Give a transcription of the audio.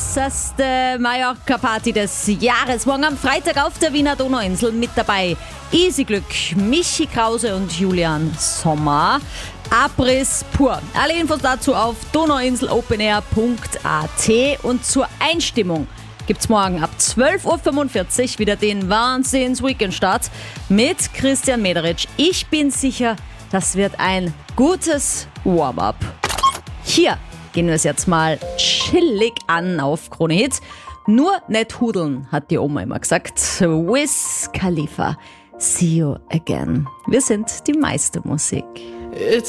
heißeste Mallorca-Party des Jahres. Morgen am Freitag auf der Wiener Donauinsel mit dabei Easy Glück, Michi Krause und Julian Sommer. Abriss pur. Alle Infos dazu auf donauinselopenair.at und zur Einstimmung gibt's morgen ab 12.45 Uhr wieder den Wahnsinns-Weekend-Start mit Christian Mederitsch. Ich bin sicher, das wird ein gutes Warm-up. Hier gehen wir es jetzt mal chillig an auf Krone Hit. Nur nicht hudeln, hat die Oma immer gesagt. Wiz Khalifa, see you again. Wir sind die Meistermusik.